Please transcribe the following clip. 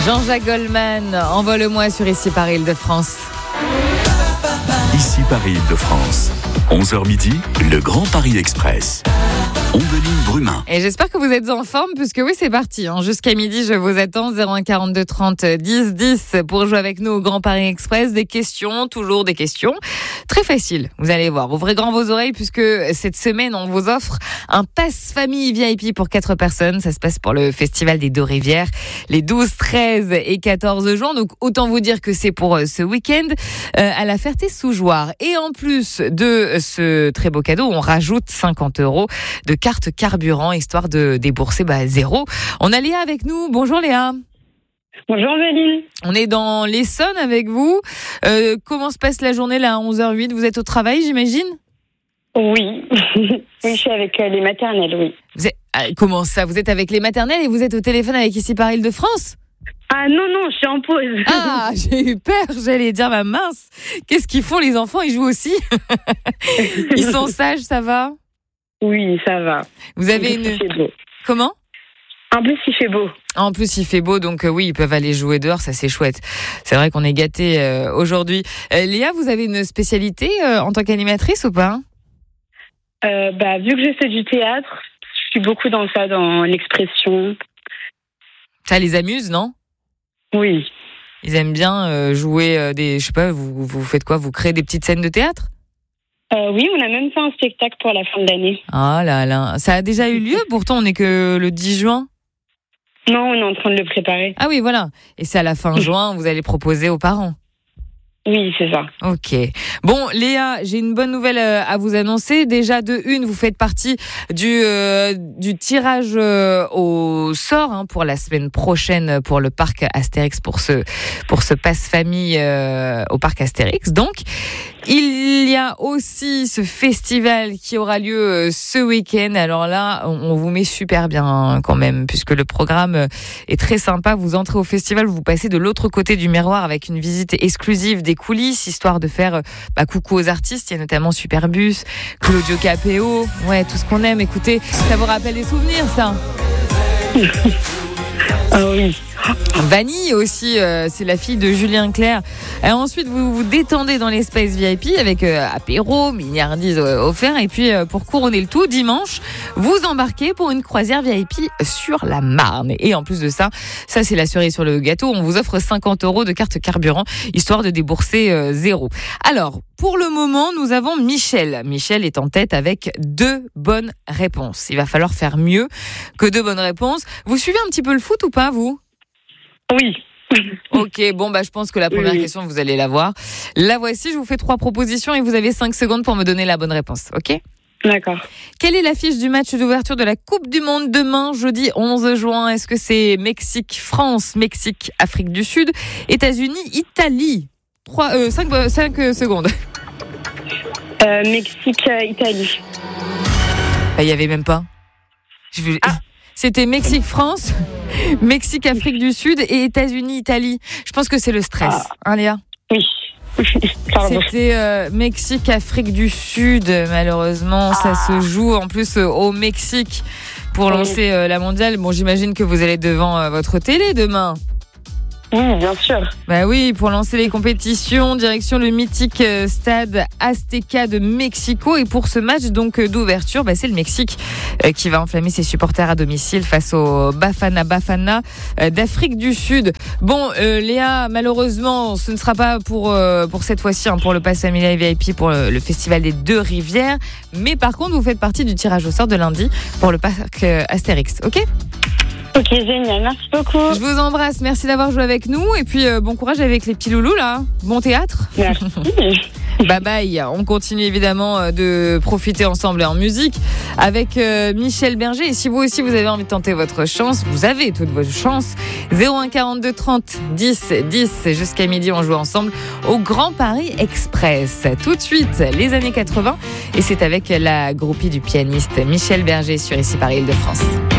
Jean-Jacques Goldman, envole-moi sur Ici Paris Île-de-France. Ici Paris Île-de-France. 11h midi, le Grand Paris Express. Ombeline Brumin. Et j'espère que vous êtes en forme, puisque oui, c'est parti. Jusqu'à midi, je vous attends. 01 42 30 10 10 pour jouer avec nous au Grand Paris Express. Des questions, toujours des questions. Très facile, vous allez voir. Ouvrez grand vos oreilles, puisque cette semaine, on vous offre un pass famille VIP pour 4 personnes. Ça se passe pour le Festival des Deux-Rivières, les 12, 13 et 14 juin. Donc, autant vous dire que c'est pour ce week-end à la Ferté-sous-Jouarre. Et en plus de ce très beau cadeau, on rajoute 50 € de carte carburant, histoire de débourser zéro. On a Léa avec nous. Bonjour Léa. Bonjour Valine. On est dans l'Essonne avec vous. Comment se passe la journée là à 11h08 ? Vous êtes au travail, j'imagine ? Oui. Oui, je suis avec les maternelles, oui. Comment ça ? Vous êtes avec les maternelles et vous êtes au téléphone avec Ici Paris Île-de-France ? Ah non, je suis en pause. Ah, j'ai eu peur, j'allais dire, mince, qu'est-ce qu'ils font les enfants ? Ils jouent aussi ? Ils sont sages, ça va ? Oui, ça va. Vous avez Il fait beau. Comment ? En plus, il fait beau. En plus, il fait beau, donc oui, ils peuvent aller jouer dehors, ça c'est chouette. C'est vrai qu'on est gâtés aujourd'hui. Léa, vous avez une spécialité en tant qu'animatrice ou pas ? Vu que j'ai fait du théâtre, je suis beaucoup dans ça, dans l'expression. Ça les amuse, non ? Oui. Ils aiment bien jouer je sais pas, vous faites quoi ? Vous créez des petites scènes de théâtre ? Oui, on a même fait un spectacle pour la fin de l'année. Ah là là, ça a déjà eu lieu ? Pourtant, on n'est que le 10 juin. Non, on est en train de le préparer. Ah oui, voilà. Et c'est à la fin juin, vous allez proposer aux parents. Oui, c'est ça. Ok. Bon, Léa, j'ai une bonne nouvelle à vous annoncer. Déjà, de une, vous faites partie du tirage au sort pour la semaine prochaine pour le parc Astérix, pour ce passe famille au parc Astérix. Donc, il y a aussi ce festival qui aura lieu ce week-end. Alors là, on vous met super bien quand même, puisque le programme est très sympa. Vous entrez au festival, vous passez de l'autre côté du miroir avec une visite exclusive des coulisses, histoire de faire coucou aux artistes. Il y a notamment Superbus, Claudio Capéo, ouais, tout ce qu'on aime. Écoutez, ça vous rappelle des souvenirs, ça ? Ah oui. Vanille aussi, c'est la fille de Julien Clerc. Et ensuite, vous vous détendez dans l'espace VIP avec apéro, milliardises offerts. Et puis, pour couronner le tout, dimanche, vous embarquez pour une croisière VIP sur la Marne. Et en plus de ça, c'est la cerise sur le gâteau. On vous offre 50 € de carte carburant, histoire de débourser zéro. Alors, pour le moment, nous avons Michel. Michel est en tête avec 2 bonnes réponses. Il va falloir faire mieux que 2 bonnes réponses. Vous suivez un petit peu le foot ou pas, vous ? Oui. Ok, bon, je pense que la première question, vous allez la voir. La voici, je vous fais 3 propositions et vous avez 5 secondes pour me donner la bonne réponse, ok ? D'accord. Quelle est l'affiche du match d'ouverture de la Coupe du Monde demain, jeudi 11 juin ? Est-ce que c'est Mexique-France, Mexique-Afrique du Sud, États-Unis-Italie ? 5 secondes. Mexique-Italie. Il n'y avait même pas. C'était Mexique-France, Mexique-Afrique du Sud et États-Unis-Italie. Je pense que c'est le stress, Léa ? Oui. Pardon. C'était Mexique-Afrique du Sud, malheureusement. Ça se joue en plus au Mexique pour lancer la mondiale. Bon, j'imagine que vous allez devant votre télé demain. Oui, bien sûr. Oui, pour lancer les compétitions, direction le mythique stade Azteca de Mexico. Et pour ce match donc d'ouverture, c'est le Mexique qui va enflammer ses supporters à domicile face au Bafana d'Afrique du Sud. Bon, Léa, malheureusement, ce ne sera pas pour cette fois-ci, pour le pass familial VIP pour le Festival des Deux-Rivières. Mais par contre, vous faites partie du tirage au sort de lundi pour le parc Astérix, ok ? Ok, génial, merci beaucoup. Je vous embrasse, merci d'avoir joué avec nous. Et puis bon courage avec les petits loulous là. Bon théâtre. Merci. Bye bye. On continue évidemment de profiter ensemble en musique avec Michel Berger. Et si vous aussi vous avez envie de tenter votre chance, vous avez toutes vos chances. 01 42 30 10 10 jusqu'à midi, on joue ensemble au Grand Paris Express. Tout de suite, les années 80. Et c'est avec la groupie du pianiste Michel Berger sur Ici Paris Île-de-France.